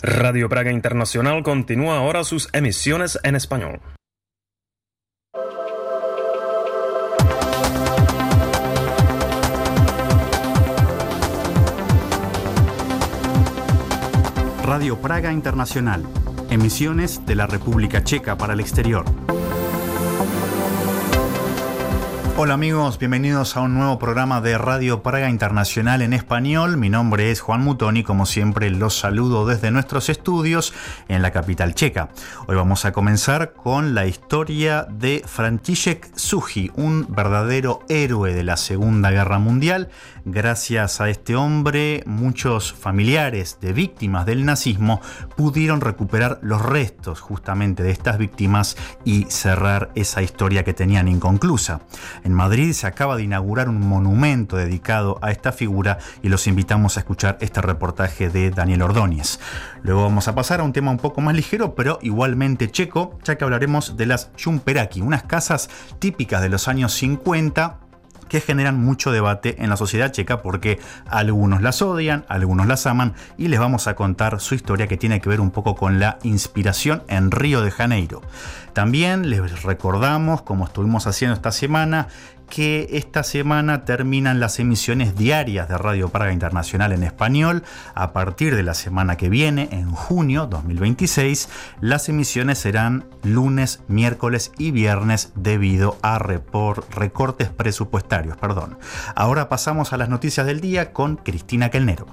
Radio Praga Internacional continúa ahora sus emisiones en español. Radio Praga Internacional, emisiones de la República Checa para el exterior. Hola amigos, bienvenidos a un nuevo programa de Radio Praga Internacional en español. Mi nombre es Juan Mutoni, como siempre los saludo desde nuestros estudios en la capital checa. Hoy vamos a comenzar con la historia de František Suchý, un verdadero héroe de la Segunda Guerra Mundial. Gracias a este hombre, muchos familiares de víctimas del nazismo pudieron recuperar los restos justamente de estas víctimas y cerrar esa historia que tenían inconclusa. En Madrid se acaba de inaugurar un monumento dedicado a esta figura y los invitamos a escuchar este reportaje de Daniel Ordóñez. Luego vamos a pasar a un tema un poco más ligero, pero igualmente checo, ya que hablaremos de las Šumperáky, unas casas típicas de los años 50 que generan mucho debate en la sociedad checa porque algunos las odian, algunos las aman, y les vamos a contar su historia que tiene que ver un poco con la inspiración en Río de Janeiro. También les recordamos, como estuvimos haciendo esta semana, que esta semana terminan las emisiones diarias de Radio Praga Internacional en español. A partir de la semana que viene, en junio 2026, las emisiones serán lunes, miércoles y viernes debido a recortes presupuestarios. Ahora pasamos a las noticias del día con Cristina Kelnero.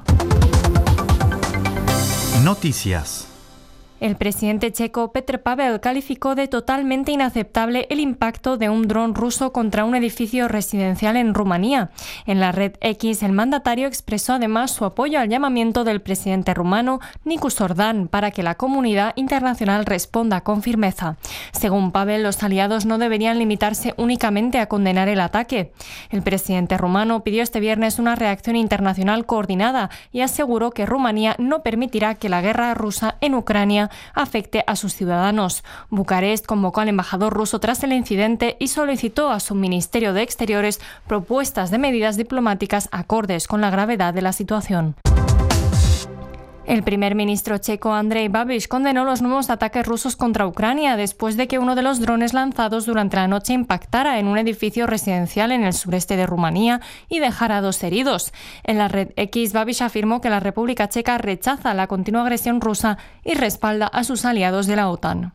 Noticias. El presidente checo Petr Pavel calificó de totalmente inaceptable el impacto de un dron ruso contra un edificio residencial en Rumanía. En la red X, el mandatario expresó además su apoyo al llamamiento del presidente rumano Nicu Sordan para que la comunidad internacional responda con firmeza. Según Pavel, los aliados no deberían limitarse únicamente a condenar el ataque. El presidente rumano pidió este viernes una reacción internacional coordinada y aseguró que Rumanía no permitirá que la guerra rusa en Ucrania afecte a sus ciudadanos. Bucarest convocó al embajador ruso tras el incidente y solicitó a su Ministerio de Exteriores propuestas de medidas diplomáticas acordes con la gravedad de la situación. El primer ministro checo Andrej Babiš condenó los nuevos ataques rusos contra Ucrania después de que uno de los drones lanzados durante la noche impactara en un edificio residencial en el sureste de Rumanía y dejara 2 heridos. En la red X, Babiš afirmó que la República Checa rechaza la continua agresión rusa y respalda a sus aliados de la OTAN.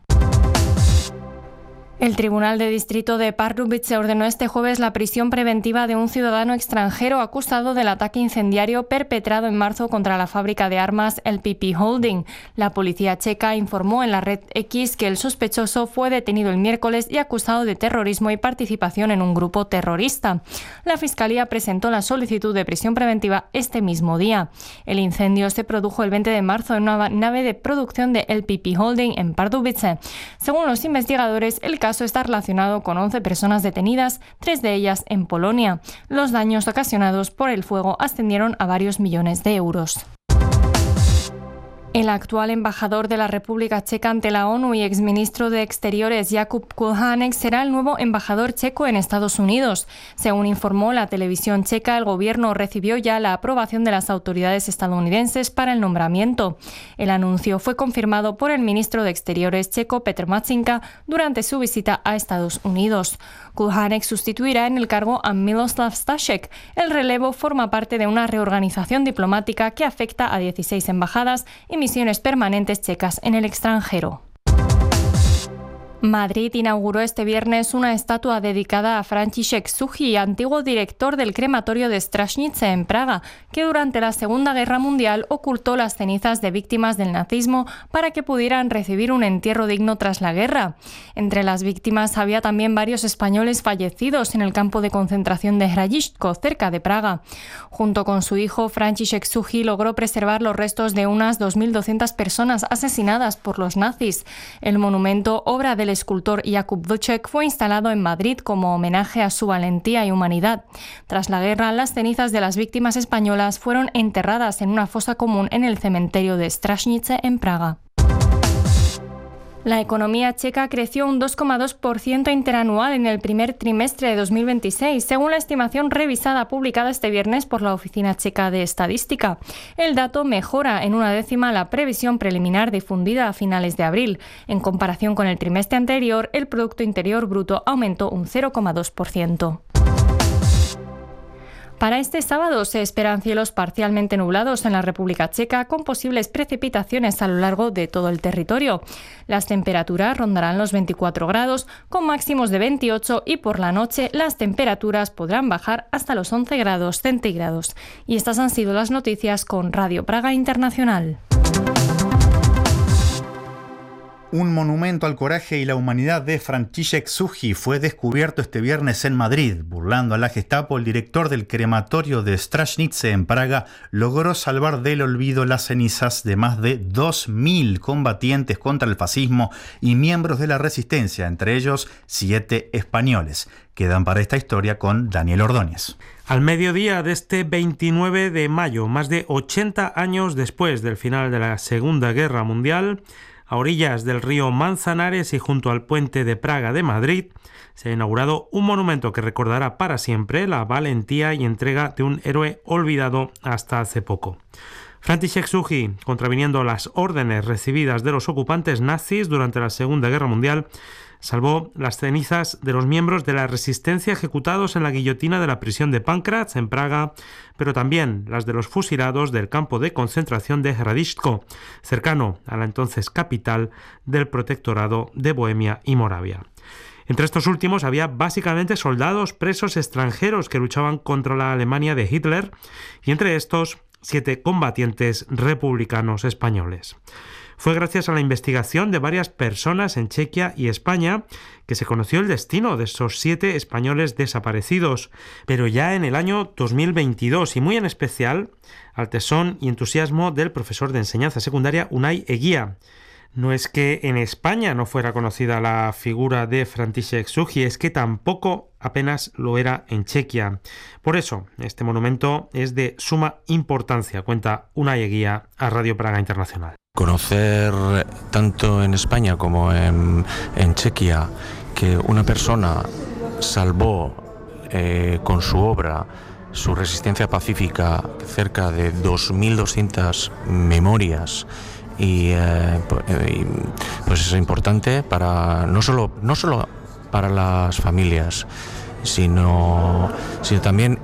El Tribunal de Distrito de Pardubice ordenó este jueves la prisión preventiva de un ciudadano extranjero acusado del ataque incendiario perpetrado en marzo contra la fábrica de armas LPP Holding. La policía checa informó en la red X que el sospechoso fue detenido el miércoles y acusado de terrorismo y participación en un grupo terrorista. La Fiscalía presentó la solicitud de prisión preventiva este mismo día. El incendio se produjo el 20 de marzo en una nave de producción de LPP Holding en Pardubice. Según los investigadores, el caso está relacionado con 11 personas detenidas, 3 de ellas en Polonia. Los daños ocasionados por el fuego ascendieron a varios millones de euros. El actual embajador de la República Checa ante la ONU y exministro de Exteriores Jakub Kulhanek será el nuevo embajador checo en Estados Unidos. Según informó la televisión checa, el gobierno recibió ya la aprobación de las autoridades estadounidenses para el nombramiento. El anuncio fue confirmado por el ministro de Exteriores checo Petr Matčinka durante su visita a Estados Unidos. Kulhanek sustituirá en el cargo a Miloslav Stašek. El relevo forma parte de una reorganización diplomática que afecta a 16 embajadas y misiones permanentes checas en el extranjero. Madrid inauguró este viernes una estatua dedicada a František Suchý, antiguo director del crematorio de Strašnice en Praga, que durante la Segunda Guerra Mundial ocultó las cenizas de víctimas del nazismo para que pudieran recibir un entierro digno tras la guerra. Entre las víctimas había también varios españoles fallecidos en el campo de concentración de Hradišťko, cerca de Praga. Junto con su hijo, František Suchý logró preservar los restos de unas 2.200 personas asesinadas por los nazis. El monumento, obra del escultor Jakub Dušek, fue instalado en Madrid como homenaje a su valentía y humanidad. Tras la guerra, las cenizas de las víctimas españolas fueron enterradas en una fosa común en el cementerio de Strašnice en Praga. La economía checa creció un 2,2% interanual en el primer trimestre de 2026, según la estimación revisada publicada este viernes por la Oficina Checa de Estadística. El dato mejora en 1/10 la previsión preliminar difundida a finales de abril. En comparación con el trimestre anterior, el Producto Interior Bruto aumentó un 0,2%. Para este sábado se esperan cielos parcialmente nublados en la República Checa, con posibles precipitaciones a lo largo de todo el territorio. Las temperaturas rondarán los 24 grados, con máximos de 28, y por la noche las temperaturas podrán bajar hasta los 11 grados centígrados. Y estas han sido las noticias con Radio Praga Internacional. Un monumento al coraje y la humanidad de František Suchý fue descubierto este viernes en Madrid. Burlando a la Gestapo, el director del crematorio de Stražnice en Praga logró salvar del olvido las cenizas de más de 2.000 combatientes contra el fascismo y miembros de la resistencia, entre ellos 7 españoles. Quedan para esta historia con Daniel Ordóñez. Al mediodía de este 29 de mayo, más de 80 años después del final de la Segunda Guerra Mundial, a orillas del río Manzanares y junto al puente de Praga de Madrid, se ha inaugurado un monumento que recordará para siempre la valentía y entrega de un héroe olvidado hasta hace poco. František Suchý, contraviniendo las órdenes recibidas de los ocupantes nazis durante la Segunda Guerra Mundial, salvó las cenizas de los miembros de la resistencia ejecutados en la guillotina de la prisión de Pankratz en Praga, pero también las de los fusilados del campo de concentración de Hradišťko, cercano a la entonces capital del protectorado de Bohemia y Moravia. Entre estos últimos había básicamente soldados presos extranjeros que luchaban contra la Alemania de Hitler, y entre estos 7 combatientes republicanos españoles. Fue gracias a la investigación de varias personas en Chequia y España que se conoció el destino de esos 7 españoles desaparecidos, pero ya en el año 2022, y muy en especial al tesón y entusiasmo del profesor de enseñanza secundaria Unai Eguía. No es que en España no fuera conocida la figura de František Suchý, es que tampoco apenas lo era en Chequia. Por eso, este monumento es de suma importancia, cuenta Unai Eguía a Radio Praga Internacional. Conocer tanto en España como en Chequia que una persona salvó con su obra, su resistencia pacífica, cerca de 2.200 memorias, y pues es importante para no solo para las familias, sino también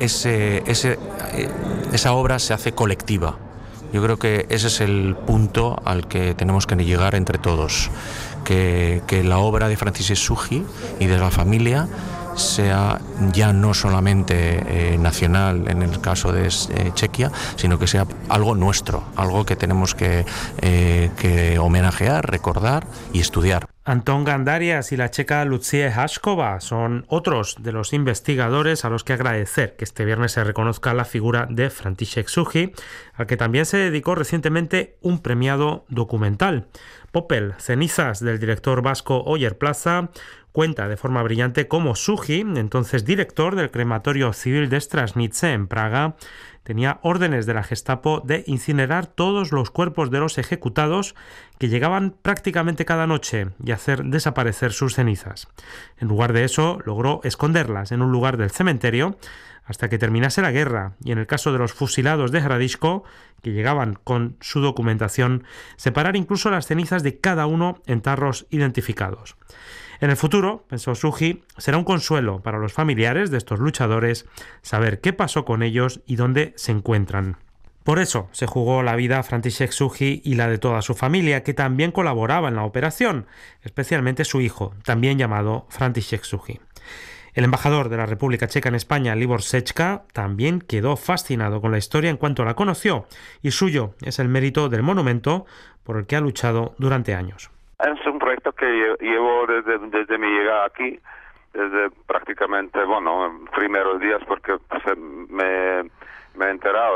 esa obra se hace colectiva. Yo creo que ese es el punto al que tenemos que llegar entre todos, que la obra de František Suchý y de la familia sea ya no solamente nacional en el caso de Chequia, sino que sea algo nuestro, algo que tenemos que homenajear, recordar y estudiar. Antón Gandarias y la checa Lucie Hašková son otros de los investigadores a los que agradecer que este viernes se reconozca la figura de František Suchý, al que también se dedicó recientemente un premiado documental. Popel, cenizas del director vasco Oyer Plaza, cuenta de forma brillante cómo Suchý, entonces director del crematorio civil de Stražnice en Praga, tenía órdenes de la Gestapo de incinerar todos los cuerpos de los ejecutados que llegaban prácticamente cada noche y hacer desaparecer sus cenizas. En lugar de eso, logró esconderlas en un lugar del cementerio hasta que terminase la guerra, y en el caso de los fusilados de Hradišťko, que llegaban con su documentación, separar incluso las cenizas de cada uno en tarros identificados. En el futuro, pensó Suchý, será un consuelo para los familiares de estos luchadores saber qué pasó con ellos y dónde se encuentran. Por eso se jugó la vida a František Suchý y la de toda su familia, que también colaboraba en la operación, especialmente su hijo, también llamado František Suchý. El embajador de la República Checa en España, Libor Sečka, también quedó fascinado con la historia en cuanto la conoció, y suyo es el mérito del monumento por el que ha luchado durante años. Es un proyecto que llevo desde mi llegada aquí, desde prácticamente, primeros días, porque me he enterado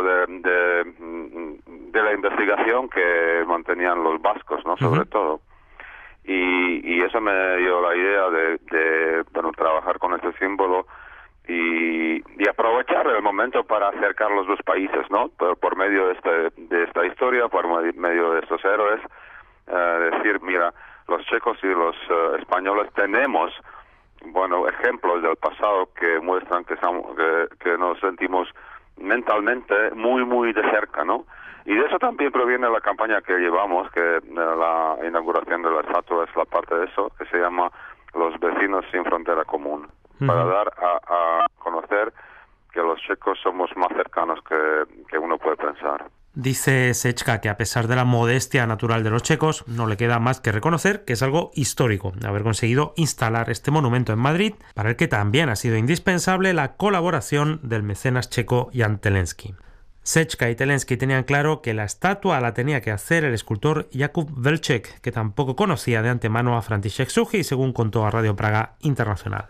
de la investigación que mantenían los vascos, ¿no? Sobre todo. Y eso me dio la idea de trabajar con este símbolo y aprovechar el momento para acercar los dos países, ¿no? Por medio de esta historia, por medio de estos héroes, decir, mira, los checos y los españoles tenemos, bueno, ejemplos del pasado que muestran que nos sentimos mentalmente muy, muy de cerca, ¿no? Y de eso también proviene la campaña que llevamos, que la inauguración de la estatua es la parte de eso, que se llama Los vecinos sin frontera común, para dar a conocer que los checos somos más cercanos que uno puede pensar. Dice Sečka que a pesar de la modestia natural de los checos, no le queda más que reconocer que es algo histórico haber conseguido instalar este monumento en Madrid, para el que también ha sido indispensable la colaboración del mecenas checo Jan Telensky. Sečka y Telensky tenían claro que la estatua la tenía que hacer el escultor Jakub Velček, que tampoco conocía de antemano a František Suchý, según contó a Radio Praga Internacional.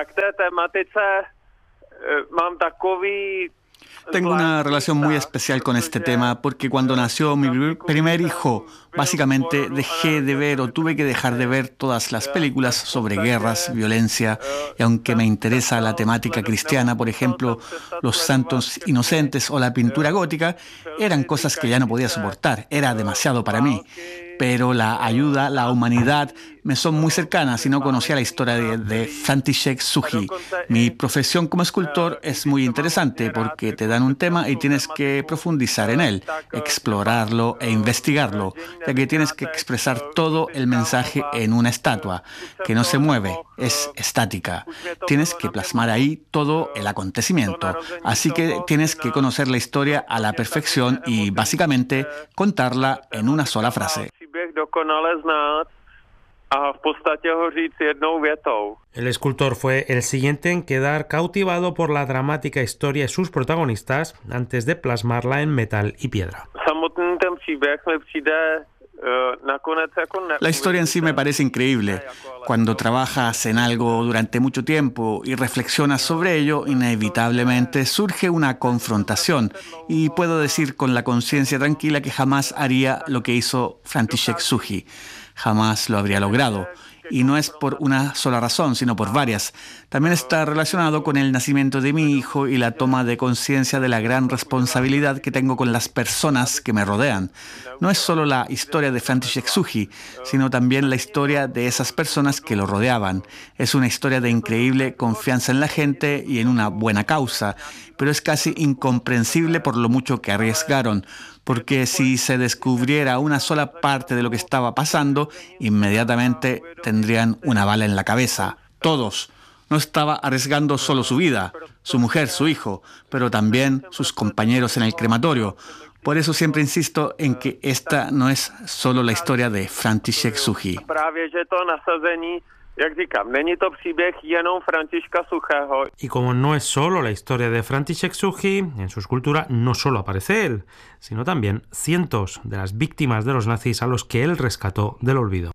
Tengo una relación muy especial con este tema porque cuando nació mi primer hijo, básicamente dejé de ver o tuve que dejar de ver todas las películas sobre guerras, violencia, y aunque me interesa la temática cristiana, por ejemplo, los santos inocentes o la pintura gótica, eran cosas que ya no podía soportar, era demasiado para mí. Pero la ayuda, la humanidad, me son muy cercanas y no conocía la historia de František Suchý. Mi profesión como escultor es muy interesante porque te dan un tema y tienes que profundizar en él, explorarlo e investigarlo, ya que tienes que expresar todo el mensaje en una estatua, que no se mueve, es estática. Tienes que plasmar ahí todo el acontecimiento, así que tienes que conocer la historia a la perfección y básicamente contarla en una sola frase. El escultor fue el siguiente en quedar cautivado por la dramática historia y sus protagonistas antes de plasmarla en metal y piedra. La historia en sí me parece increíble. Cuando trabajas en algo durante mucho tiempo y reflexionas sobre ello, inevitablemente surge una confrontación. Y puedo decir con la conciencia tranquila que jamás haría lo que hizo František Suchý. Jamás lo habría logrado. Y no es por una sola razón, sino por varias. También está relacionado con el nacimiento de mi hijo y la toma de conciencia de la gran responsabilidad que tengo con las personas que me rodean. No es solo la historia de František Suchý, sino también la historia de esas personas que lo rodeaban. Es una historia de increíble confianza en la gente y en una buena causa, pero es casi incomprensible por lo mucho que arriesgaron. Porque si se descubriera una sola parte de lo que estaba pasando, inmediatamente tendrían una bala en la cabeza. Todos. No estaba arriesgando solo su vida, su mujer, su hijo, pero también sus compañeros en el crematorio. Por eso siempre insisto en que esta no es solo la historia de František Suchý. Y como no es solo la historia de František Suchý, en su escultura no solo aparece él, sino también cientos de las víctimas de los nazis a los que él rescató del olvido.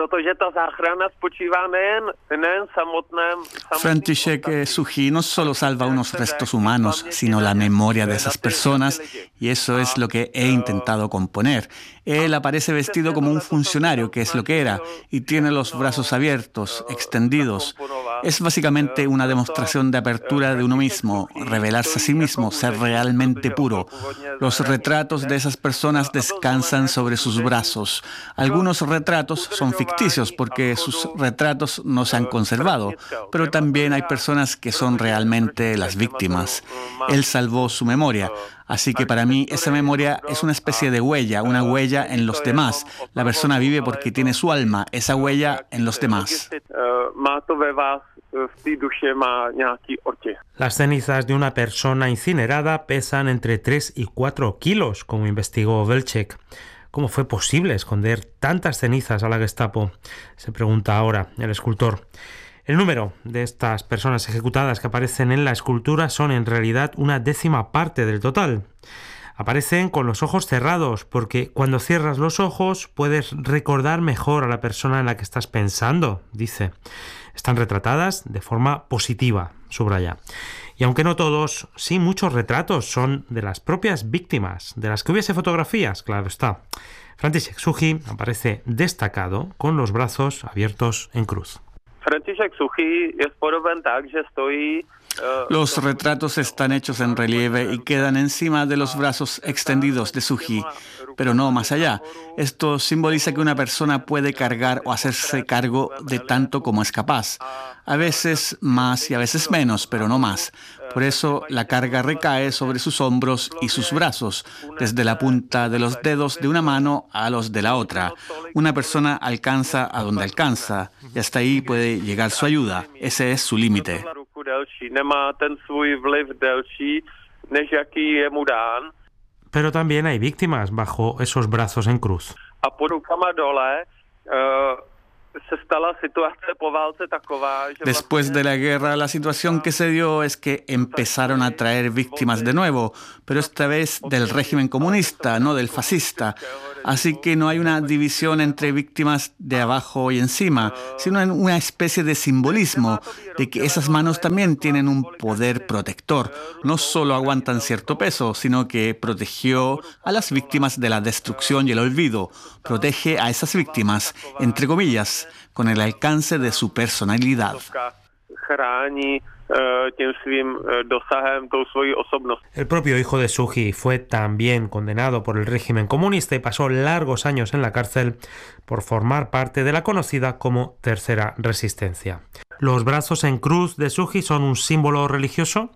František Suchý no solo salva unos restos humanos, sino la memoria de esas personas, y eso es lo que he intentado componer. Él aparece vestido como un funcionario, que es lo que era, y tiene los brazos abiertos, extendidos. Es básicamente una demostración de apertura de uno mismo, revelarse a sí mismo, ser realmente puro. Los retratos de esas personas descansan sobre sus brazos. Algunos retratos son ficticios porque sus retratos no se han conservado, pero también hay personas que son realmente las víctimas. Él salvó su memoria. Así que para mí esa memoria es una especie de huella, una huella en los demás. La persona vive porque tiene su alma, esa huella en los demás. Las cenizas de una persona incinerada pesan entre 3 y 4 kilos, como investigó Velček. ¿Cómo fue posible esconder tantas cenizas a la Gestapo?, se pregunta ahora el escultor. El número de estas personas ejecutadas que aparecen en la escultura son en realidad una 10ª parte del total. Aparecen con los ojos cerrados porque cuando cierras los ojos puedes recordar mejor a la persona en la que estás pensando, dice. Están retratadas de forma positiva, subraya. Y aunque no todos, sí muchos retratos son de las propias víctimas, de las que hubiese fotografías, claro está. František Suchý aparece destacado con los brazos abiertos en cruz. Los retratos están hechos en relieve y quedan encima de los brazos extendidos de Suji, pero no más allá. Esto simboliza que una persona puede cargar o hacerse cargo de tanto como es capaz. A veces más y a veces menos, pero no más. Por eso la carga recae sobre sus hombros y sus brazos, desde la punta de los dedos de una mano a los de la otra. Una persona alcanza a donde alcanza y hasta ahí puede llegar su ayuda. Ese es su límite. Pero también hay víctimas bajo esos brazos en cruz. Después de la guerra, la situación que se dio es que empezaron a traer víctimas de nuevo, pero esta vez del régimen comunista, no del fascista. Así que no hay una división entre víctimas de abajo y encima, sino una especie de simbolismo de que esas manos también tienen un poder protector. No solo aguantan cierto peso, sino que protegió a las víctimas de la destrucción y el olvido. Protege a esas víctimas, entre comillas, con el alcance de su personalidad. El propio hijo de Suji fue también condenado por el régimen comunista y pasó largos años en la cárcel por formar parte de la conocida como Tercera Resistencia. ¿Los brazos en cruz de Suji son un símbolo religioso?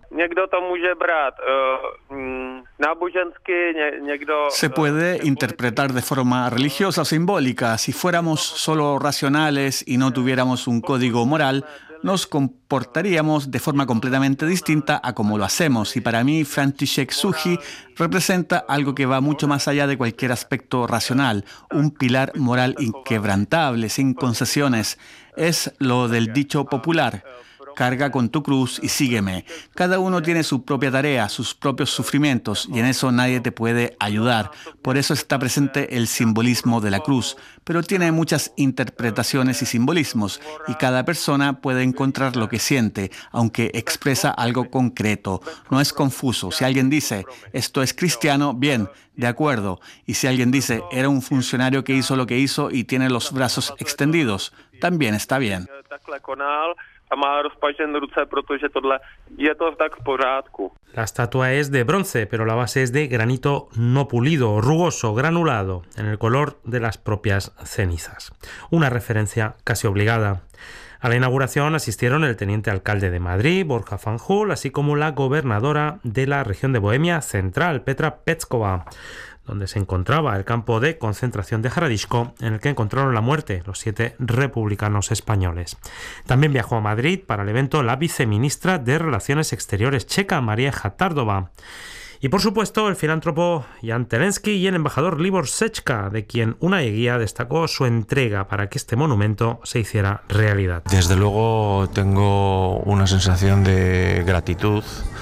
Se puede interpretar de forma religiosa o simbólica. Si fuéramos solo racionales y no tuviéramos un código moral, nos comportaríamos de forma completamente distinta a como lo hacemos. Y para mí, Franciszek Suji representa algo que va mucho más allá de cualquier aspecto racional, un pilar moral inquebrantable, sin concesiones. Es lo del dicho popular: carga con tu cruz y sígueme. Cada uno tiene su propia tarea, sus propios sufrimientos, y en eso nadie te puede ayudar. Por eso está presente el simbolismo de la cruz, pero tiene muchas interpretaciones y simbolismos, y cada persona puede encontrar lo que siente, aunque expresa algo concreto. No es confuso. Si alguien dice, esto es cristiano, bien, de acuerdo. Y si alguien dice, era un funcionario que hizo lo que hizo y tiene los brazos extendidos, también está bien. La estatua es de bronce, pero la base es de granito no pulido, rugoso, granulado, en el color de las propias cenizas. Una referencia casi obligada. A la inauguración asistieron el teniente alcalde de Madrid, Borja Fanjul, así como la gobernadora de la región de Bohemia Central, Petra Petskova, donde se encontraba el campo de concentración de Hradišťko, en el que encontraron la muerte los 7 republicanos españoles. También viajó a Madrid para el evento la viceministra de Relaciones Exteriores checa, María Hatardová. Y por supuesto el filántropo Jan Telensky y el embajador Libor Sečka, de quien una guía destacó su entrega para que este monumento se hiciera realidad. Desde luego tengo una sensación de gratitud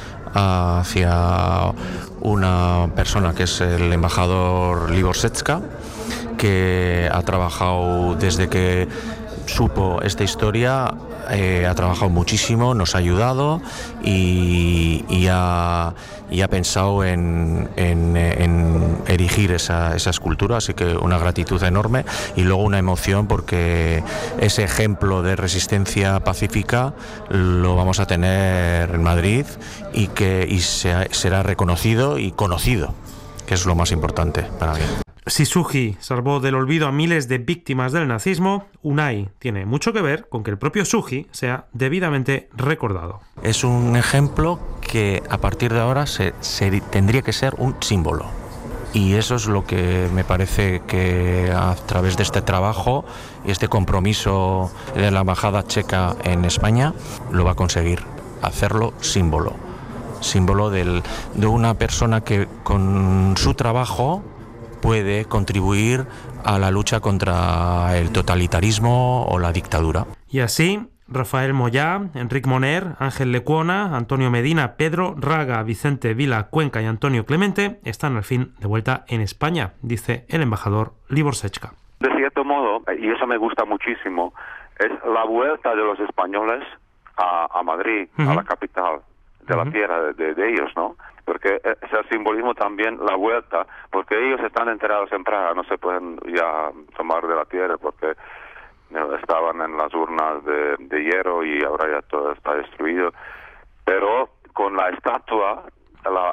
hacia una persona que es el embajador Libor Sečka, que ha trabajado desde que supo esta historia, ha trabajado muchísimo, nos ha ayudado y ha pensado en erigir esa escultura, así que una gratitud enorme y luego una emoción porque ese ejemplo de resistencia pacífica lo vamos a tener en Madrid y será reconocido y conocido, que es lo más importante para mí. Si Suji salvó del olvido a miles de víctimas del nazismo, Unai tiene mucho que ver con que el propio Suji sea debidamente recordado. Es un ejemplo que a partir de ahora tendría que ser un símbolo. Y eso es lo que me parece que a través de este trabajo y este compromiso de la Embajada Checa en España lo va a conseguir, hacerlo símbolo. Símbolo de una persona que con su trabajo puede contribuir a la lucha contra el totalitarismo o la dictadura. Y así, Rafael Moyá, Enric Moner, Ángel Lecuona, Antonio Medina, Pedro Raga, Vicente Vila Cuenca y Antonio Clemente están al fin de vuelta en España, dice el embajador Libor Sečka. De cierto modo, y eso me gusta muchísimo, es la vuelta de los españoles a Madrid, a la capital de la tierra de ellos, ¿no? Porque es el simbolismo también, la vuelta, porque ellos están enterrados en Praga, no se pueden ya tomar de la tierra porque estaban en las urnas de hierro y ahora ya todo está destruido. pero con la estatua, la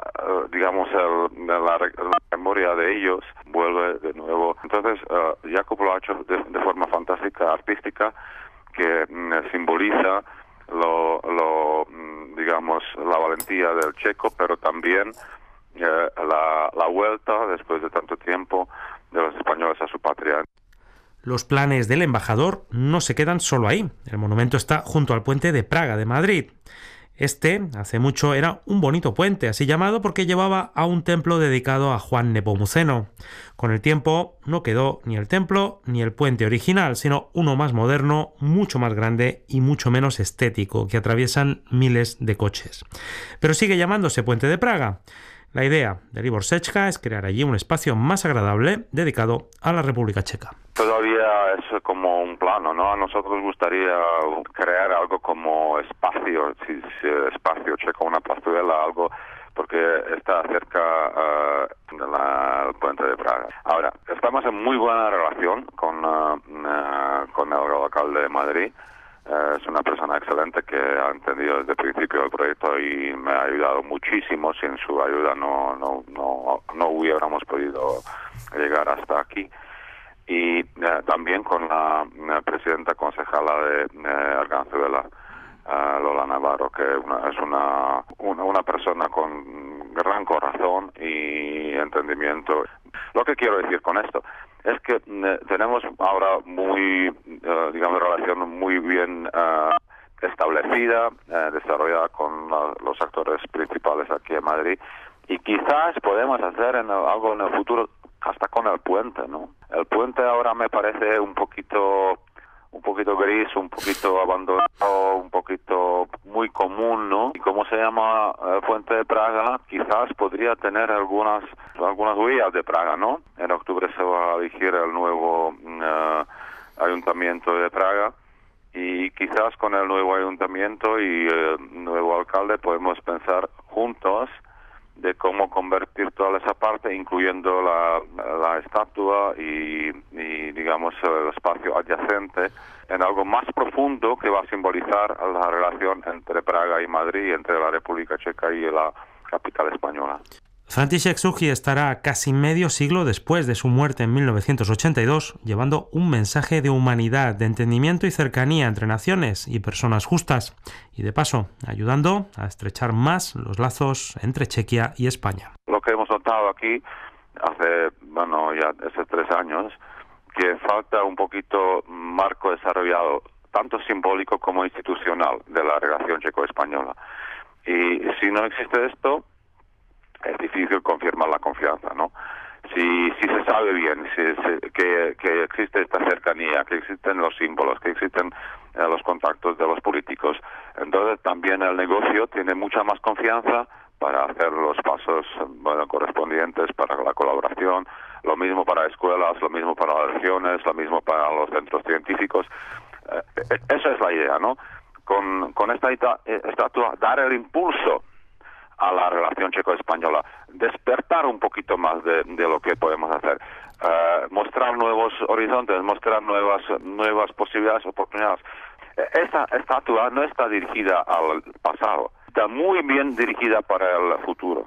memoria de ellos vuelve de nuevo. Entonces, Jakub lo ha hecho de forma fantástica, artística, que simboliza la valentía del checo, pero también la vuelta, después de tanto tiempo, de los españoles a su patria. Los planes del embajador no se quedan solo ahí. El monumento está junto al puente de Praga de Madrid. Hace mucho, era un bonito puente, así llamado porque llevaba a un templo dedicado a Juan Nepomuceno. Con el tiempo no quedó ni el templo ni el puente original, sino uno más moderno, mucho más grande y mucho menos estético, que atraviesan miles de coches. Pero sigue llamándose Puente de Praga. La idea de Libor Sečka es crear allí un espacio más agradable dedicado a la República Checa. Todavía es como un plano, ¿no? A nosotros gustaría crear algo como espacio checo, una plazuela, algo, porque está cerca del puente de Praga. Ahora, estamos en muy buena relación con el alcalde de Madrid. Es una persona excelente que ha entendido desde el principio el proyecto y me ha ayudado muchísimo. Sin su ayuda no hubiéramos podido llegar hasta aquí. Y también con la presidenta concejala de Arganzuela, Lola Navarro, que es una persona con gran corazón y entendimiento. Lo que quiero decir con esto es que tenemos ahora relación muy bien establecida, desarrollada con los actores principales aquí en Madrid, y quizás podemos hacer algo en el futuro hasta con el puente, ¿no? El puente ahora me parece un poquito gris, un poquito abandonado, un poquito muy común, ¿no? Y como se llama el puente de Praga, quizás podría tener algunas huellas de Praga, ¿no? En octubre se va a elegir el nuevo ayuntamiento de Praga, y quizás con el nuevo ayuntamiento y el nuevo alcalde podemos pensar juntos de cómo convertir toda esa parte, incluyendo la estatua y digamos el espacio adyacente, en algo más profundo que va a simbolizar la relación entre Praga y Madrid, entre la República Checa y la capital española. František Suchý estará casi medio siglo después de su muerte en 1982, llevando un mensaje de humanidad, de entendimiento y cercanía entre naciones y personas justas, y de paso, ayudando a estrechar más los lazos entre Chequia y España. Lo que hemos notado aquí hace, ya esos 3 años, que falta un poquito marco desarrollado, tanto simbólico como institucional, de la relación checo-española. Y si no existe esto, es difícil confirmar la confianza, ¿no? Si se sabe bien que existe esta cercanía, que existen los símbolos, que existen los contactos de los políticos, entonces también el negocio tiene mucha más confianza para hacer los pasos correspondientes para la colaboración, lo mismo para escuelas, lo mismo para las regiones, lo mismo para los centros científicos. Esa es la idea, ¿no? Con esta estatua, dar el impulso a la relación checo-española, despertar un poquito más de lo que podemos hacer, mostrar nuevos horizontes, mostrar nuevas posibilidades, oportunidades. Esta estatua no está dirigida al pasado, está muy bien dirigida para el futuro.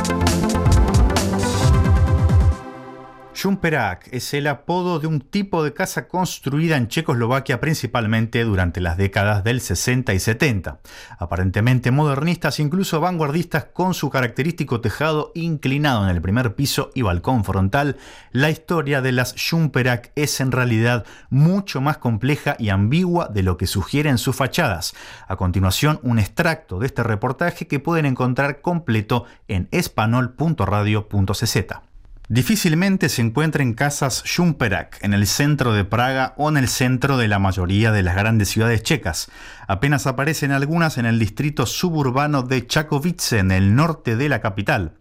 Šumperák es el apodo de un tipo de casa construida en Checoslovaquia principalmente durante las décadas del 60 y 70. Aparentemente modernistas, incluso vanguardistas, con su característico tejado inclinado en el primer piso y balcón frontal, la historia de las Šumperák es en realidad mucho más compleja y ambigua de lo que sugieren sus fachadas. A continuación, un extracto de este reportaje que pueden encontrar completo en espanol.radio.cz. Difícilmente se encuentran casas Šumperák en el centro de Praga o en el centro de la mayoría de las grandes ciudades checas. Apenas aparecen algunas en el distrito suburbano de Čakovice, en el norte de la capital.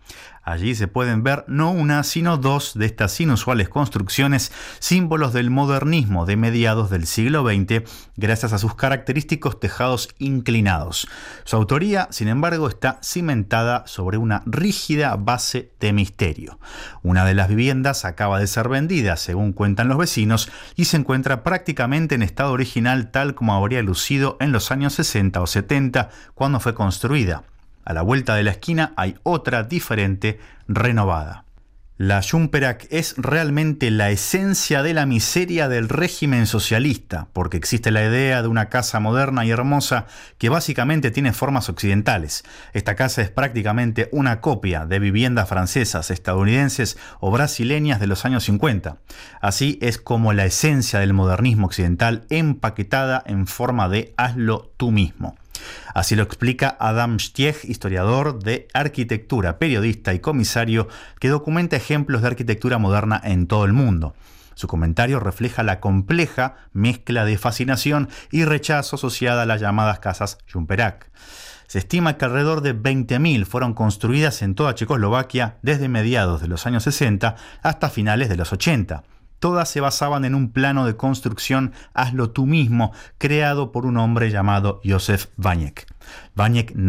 Allí se pueden ver no una, sino dos de estas inusuales construcciones, símbolos del modernismo de mediados del siglo XX, gracias a sus característicos tejados inclinados. Su autoría, sin embargo, está cimentada sobre una rígida base de misterio. Una de las viviendas acaba de ser vendida, según cuentan los vecinos, y se encuentra prácticamente en estado original tal como habría lucido en los años 60 o 70 cuando fue construida. A la vuelta de la esquina hay otra diferente, renovada. La Jumperak es realmente la esencia de la miseria del régimen socialista, porque existe la idea de una casa moderna y hermosa que básicamente tiene formas occidentales. Esta casa es prácticamente una copia de viviendas francesas, estadounidenses o brasileñas de los años 50. Así es como la esencia del modernismo occidental empaquetada en forma de hazlo tú mismo. Así lo explica Adam Stieg, historiador de arquitectura, periodista y comisario que documenta ejemplos de arquitectura moderna en todo el mundo. Su comentario refleja la compleja mezcla de fascinación y rechazo asociada a las llamadas casas Jumperak. Se estima que alrededor de 20.000 fueron construidas en toda Checoslovaquia desde mediados de los años 60 hasta finales de los 80. Todas se basaban en un plano de construcción hazlo tú mismo, creado por un hombre llamado Józef Vaněk.